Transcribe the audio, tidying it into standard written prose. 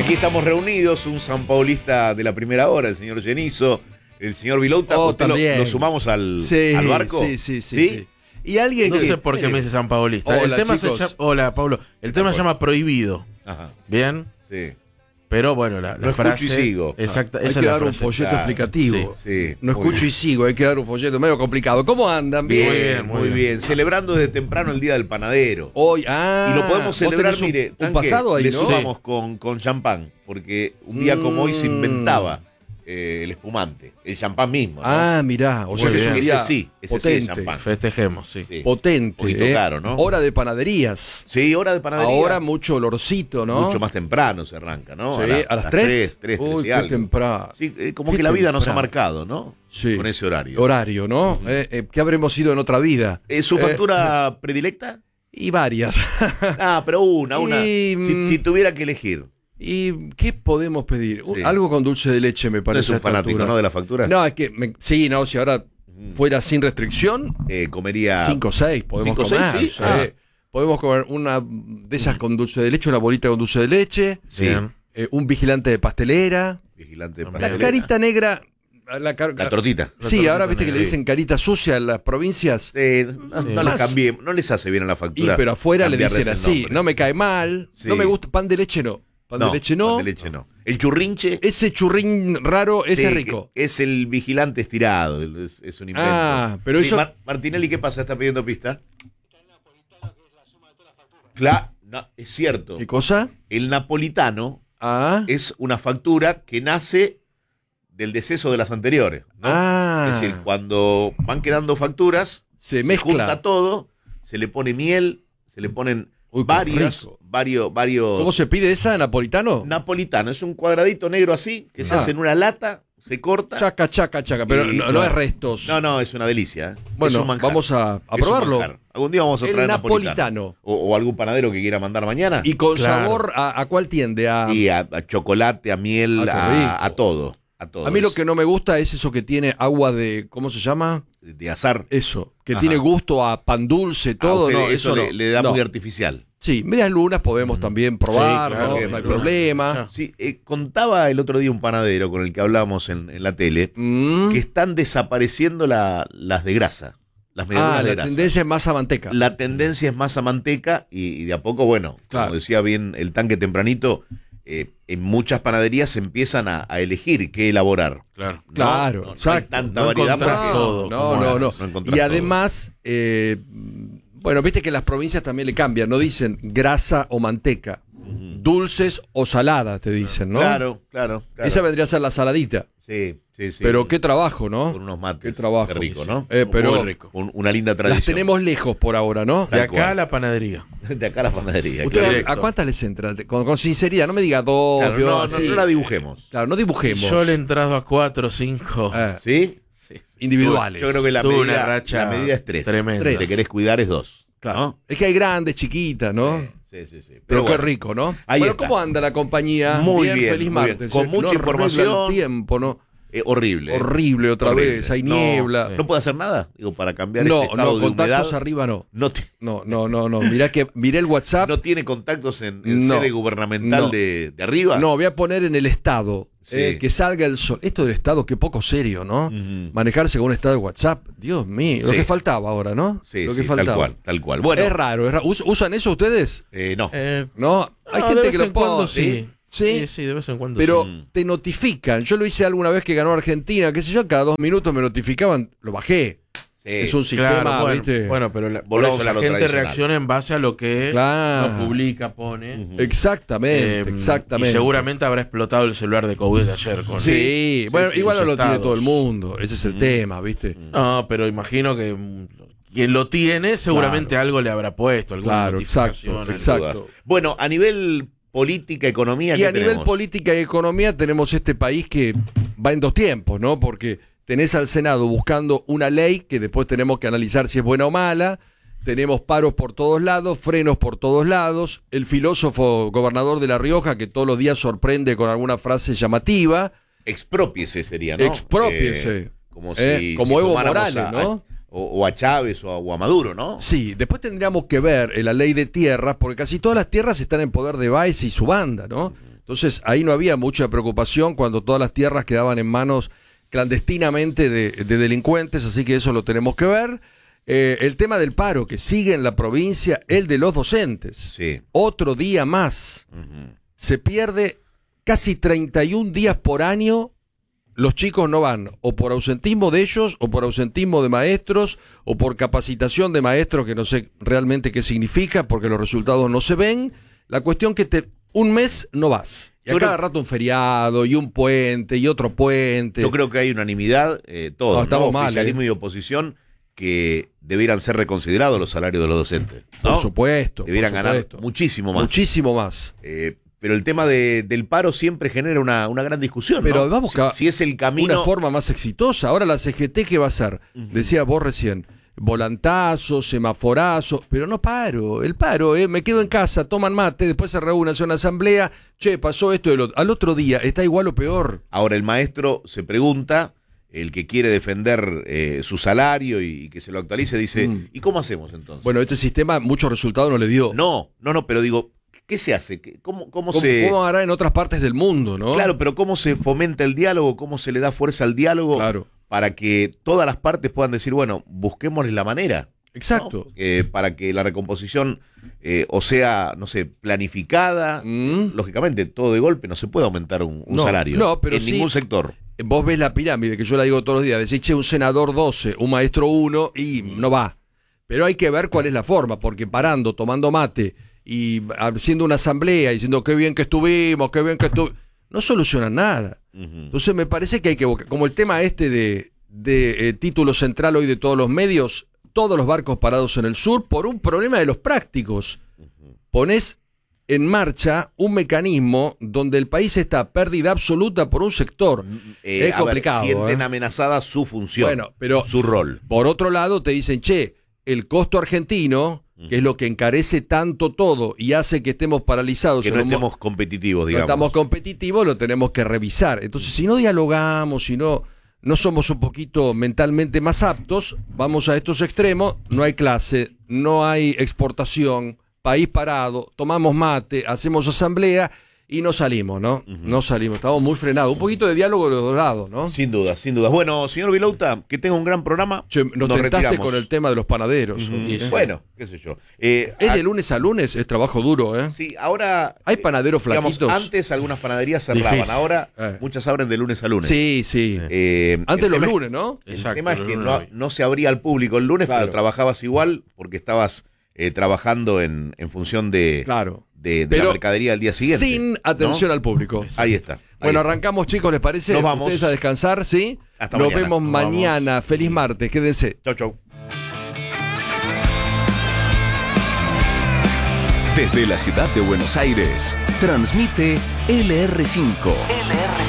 Aquí estamos reunidos, un sanpaulista de la primera hora, el señor Genizo, el señor Vilouta. ¿Usted lo sumamos al barco? Sí. Y alguien no sé por qué me dice sanpaulista. Hola, el tema hola, Pablo. El tema se llama prohibido. Ajá. Bien. Sí. Pero bueno, la frase. Escucho y sigo. Exacto. Hay que dar un folleto explicativo. Sí, no escucho y sigo, hay que dar un folleto medio complicado. ¿Cómo andan? Muy bien. Celebrando desde temprano el Día del Panadero. Hoy, y lo podemos celebrar, mire, un pasado ahí, le ¿no? sumamos con champán, porque un día como hoy se inventaba el espumante, el champán mismo, ¿no? Mirá, o sea que es un día potente. Champán. Festejemos, sí. Potente, un poquito caro, ¿no? Hora de panaderías. Sí, hora de panadería. Ahora mucho olorcito, ¿no? Mucho más temprano se arranca, ¿no? Sí, a las 3. 3 Uy, y qué algo. temprano. Sí, como que la vida nos ha marcado, ¿no? Sí. Con ese horario. Horario, ¿no? ¿Qué habremos sido en otra vida? ¿Su factura predilecta? Y varias. Pero una. Si tuviera que elegir. ¿Y qué podemos pedir? Sí. Algo con dulce de leche, me parece. ¿No es un fanático, no, de la factura? No, es que, si ahora fuera sin restricción, comería 5 o 6 podemos comer. ¿Sí? Podemos comer una de esas con dulce de leche, una bolita con dulce de leche, un vigilante de pastelera, la carita negra. La tortita. Sí, ahora viste que le dicen carita sucia en las provincias. No les cambiemos, no les hace bien a la factura. Pero afuera le dicen así, no me cae mal, no me gusta, pan de leche no. Pan de leche no. El churrinche. Ese churrín raro, ese es rico. Es el vigilante estirado, es un invento. Pero eso... Martinelli, ¿qué pasa? ¿Está pidiendo pista? El napolitano, que es la suma de todas las facturas. Claro, es cierto. ¿Qué cosa? El napolitano es una factura que nace del deceso de las anteriores, ¿no? Es decir, cuando van quedando facturas, se junta todo, se le pone miel, se le ponen varios. ¿Cómo se pide esa, napolitano? Napolitano, es un cuadradito negro así, que se hace en una lata, se corta. Chaca, pero no es restos. No, es una delicia. Bueno, vamos a probarlo. Algún día vamos a traer napolitano. O algún panadero que quiera mandar mañana. ¿Y con sabor a cuál tiende? A chocolate, a miel, a todo. A mí lo que no me gusta es eso que tiene agua de, ¿cómo se llama? De azar. Eso, que tiene gusto a pan dulce, todo. Eso le da muy artificial. Sí, medias lunas podemos también probar, claro, no hay problema. Sí, contaba el otro día un panadero con el que hablábamos en la tele que están desapareciendo las de grasa. Las medialunas de grasa. La tendencia es más a manteca. La tendencia es más a manteca y de a poco, como decía bien el tanque tempranito, en muchas panaderías se empiezan a elegir qué elaborar. Claro, no hay tanta variedad para todo. No. Y además, viste que las provincias también le cambian, no dicen grasa o manteca, dulces o saladas te dicen, ¿no? Claro. Esa vendría a ser la saladita. Sí. Pero qué trabajo, ¿no? Con unos mates. Qué trabajo. Qué rico, ¿no? Pero muy rico. Una linda tradición. Las tenemos lejos por ahora, ¿no? De acá a la panadería. De acá a la panadería. ¿Usted a cuántas les entra? Con sinceridad, no me diga 2. Claro, no la dibujemos. Claro, no dibujemos. Yo le he entrado a 4 o 5. ¿Sí? Individuales. Yo creo que la medida es 3. Tremenda. Si te querés cuidar es 2. Claro. ¿No? Es que hay grandes, chiquitas, ¿no? Sí. Pero qué rico, ¿no? ¿Cómo anda la compañía? Muy bien. Feliz martes. Con mucha información. El tiempo, ¿no? Horrible otra vez, hay niebla. ¿No puede hacer nada? Para cambiar este estado de contactos humedad. arriba no. No. Miré el WhatsApp. ¿No tiene contactos en sede gubernamental de arriba? No, voy a poner en el estado que salga el sol. Esto del estado, qué poco serio, ¿no? Manejarse con un estado de WhatsApp. Dios mío, lo que faltaba ahora, ¿no? Sí, tal cual. Bueno. Es raro. ¿Usan eso ustedes? No. No, hay gente que lo pone. Sí, de vez en cuando. Pero te notifican. Yo lo hice alguna vez que ganó Argentina, qué sé yo, cada 2 minutos me notificaban, lo bajé. Es un sistema, ¿viste? Bueno, pero por eso la gente reacciona en base a lo que lo publica, pone. Exactamente. Y seguramente habrá explotado el celular de Coudet ayer. Igual no lo tiene todo el mundo. Ese es el tema, ¿viste? No, pero imagino que quien lo tiene seguramente algo le habrá puesto. Exacto. Bueno, a nivel política, economía, y a nivel política y economía tenemos este país que va en 2 tiempos, ¿no? Porque tenés al Senado buscando una ley que después tenemos que analizar si es buena o mala, tenemos paros por todos lados, frenos por todos lados, el filósofo gobernador de La Rioja que todos los días sorprende con alguna frase llamativa. Exprópiese sería, ¿no? Exprópiese. Como Evo Morales, ¿no? O a Chávez o a Maduro, ¿no? Sí, después tendríamos que ver la ley de tierras, porque casi todas las tierras están en poder de Báez y su banda, ¿no? Entonces ahí no había mucha preocupación cuando todas las tierras quedaban en manos clandestinamente de delincuentes, así que eso lo tenemos que ver. El tema del paro que sigue en la provincia, el de los docentes. Sí. Otro día más. Se pierde casi 31 días por año. Los chicos no van o por ausentismo de ellos, o por ausentismo de maestros, o por capacitación de maestros, que no sé realmente qué significa, porque los resultados no se ven. La cuestión que un mes no vas. Y a cada rato un feriado, y un puente, y otro puente. Yo creo que hay unanimidad, todos, estamos mal, oficialismo y oposición, que debieran ser reconsiderados los salarios de los docentes, ¿no? Por supuesto. Debieran ganar muchísimo más. Muchísimo más. Pero el tema del paro siempre genera una gran discusión, pero ¿no? vamos si es el camino... Una forma más exitosa. Ahora la CGT, ¿qué va a hacer? Decía vos recién, volantazo, semaforazo, pero no paro. El paro, me quedo en casa, toman mate, después se reúnen, hace una asamblea, pasó esto, al otro día está igual o peor. Ahora el maestro se pregunta... El que quiere defender su salario y que se lo actualice dice, ¿y cómo hacemos entonces? Bueno, este sistema muchos resultados no le dio. No, pero digo, ¿qué se hace? ¿Cómo hará en otras partes del mundo, no? Claro, pero ¿cómo se fomenta el diálogo? ¿Cómo se le da fuerza al diálogo? Claro. Para que todas las partes puedan decir, bueno, busquémosle la manera. Exacto. ¿No? Para que la recomposición o sea, no sé, planificada. Lógicamente, todo de golpe no se puede aumentar un salario. No, pero en ningún sector. Vos ves la pirámide, que yo la digo todos los días, decís, un senador 12, un maestro 1 y no va. Pero hay que ver cuál es la forma, porque parando, tomando mate y haciendo una asamblea, diciendo qué bien que estuvimos, no soluciona nada. Entonces me parece que hay que, como el tema de título central hoy de todos los medios, todos los barcos parados en el sur, por un problema de los prácticos. Ponés en marcha un mecanismo donde el país está a pérdida absoluta por un sector. Es complicado. Sienten amenazada su función, bueno, pero su rol. Por otro lado te dicen, el costo argentino, que es lo que encarece tanto todo y hace que estemos paralizados. Que no estemos competitivos, digamos. No estamos competitivos, lo tenemos que revisar. Entonces, si no dialogamos, si no somos un poquito mentalmente más aptos, vamos a estos extremos, no hay clase, no hay exportación, país parado, tomamos mate, hacemos asamblea y no salimos, ¿no? No salimos, estamos muy frenados. Un poquito de diálogo de los dos lados, ¿no? Sin duda, sin duda. Bueno, señor Vilouta, que tenga un gran programa. Nos tentaste retiramos con el tema de los panaderos. Bueno, qué sé yo. Es de lunes a lunes, es trabajo duro, ¿eh? Sí, ahora... Hay panaderos flaquitos. Digamos, antes algunas panaderías cerraban, ahora muchas abren de lunes a lunes. Sí. Antes los lunes, ¿no? El tema es que no se abría al público el lunes, pero trabajabas igual porque estabas trabajando en función de la mercadería del día siguiente. Sin atención al público. Ahí está. Bueno, arrancamos, chicos, ¿les parece? Nos vamos. Ustedes a descansar, ¿sí? Hasta Nos mañana. vemos mañana. Feliz martes, quédense. Chau. Desde la ciudad de Buenos Aires, transmite LR5.